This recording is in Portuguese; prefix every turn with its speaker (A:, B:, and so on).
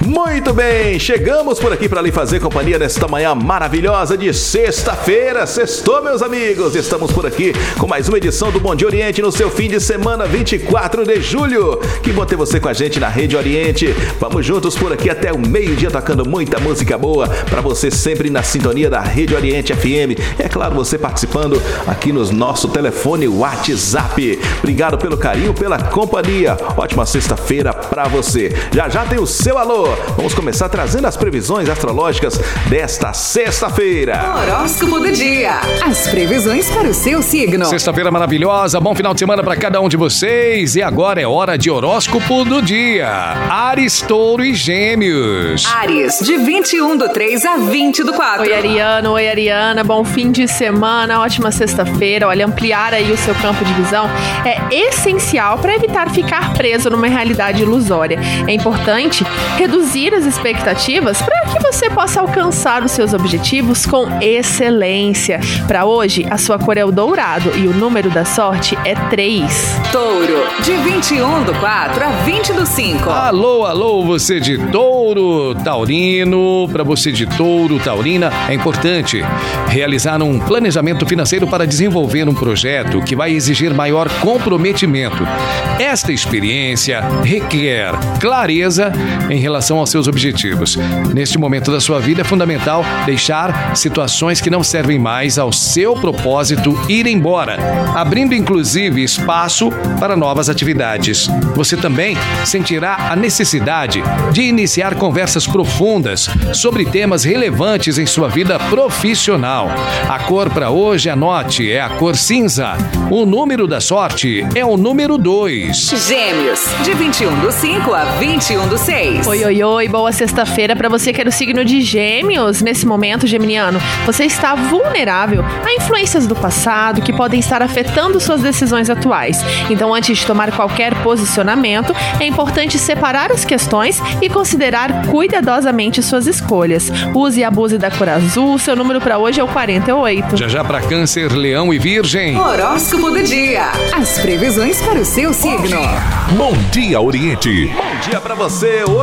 A: Muito bem, chegamos por aqui para lhe fazer companhia nesta manhã maravilhosa de sexta-feira. Sextou, meus amigos, estamos por aqui com mais uma edição do Bom Dia Oriente no seu fim de semana, 24 de julho. Que bom ter você com a gente na Rede Oriente. Vamos juntos por aqui até o meio-dia tocando muita música boa para você, sempre na sintonia da Rede Oriente FM. É claro, você participando aqui no nosso telefone WhatsApp. Obrigado pelo carinho, pela companhia. Ótima sexta-feira para você. Já tem o seu alô. Vamos começar trazendo as previsões astrológicas desta sexta-feira.
B: Horóscopo do dia. As previsões para o seu signo.
C: Sexta-feira maravilhosa, bom final de semana para cada um de vocês. E agora é hora de horóscopo do dia. Áries, Touro e Gêmeos.
B: Áries, de 21/3 a 20/4.
D: Oi, Ariano, oi, Ariana. Bom fim de semana, ótima sexta-feira. Olha, ampliar aí o seu campo de visão é essencial para evitar ficar preso numa realidade ilusória. É importante reduzir as expectativas para que você possa alcançar os seus objetivos com excelência. Para hoje, a sua cor é o dourado e o número da sorte é 3.
B: Touro, de 21/4 a 20/5.
C: Alô, você de Touro, Taurino. Para você de Touro, Taurina, é importante realizar um planejamento financeiro para desenvolver um projeto que vai exigir maior comprometimento. Esta experiência requer clareza em relação aos seus objetivos. Neste momento da sua vida é fundamental deixar situações que não servem mais ao seu propósito ir embora, abrindo inclusive espaço para novas atividades. Você também sentirá a necessidade de iniciar conversas profundas sobre temas relevantes em sua vida profissional. A cor para hoje, anote, é a cor cinza. O número da sorte é o número 2.
B: Gêmeos, de 21/5 a 21/6.
D: Oi, boa sexta-feira para você que é do signo de Gêmeos. Nesse momento, geminiano, você está vulnerável a influências do passado que podem estar afetando suas decisões atuais. Então, antes de tomar qualquer posicionamento, é importante separar as questões e considerar cuidadosamente suas escolhas. Use e abuse da cor azul. Seu número para hoje é o 48.
C: Já para Câncer, Leão e Virgem.
B: Horóscopo do dia. As previsões para o seu signo.
A: Bom dia, Oriente. Bom dia para você.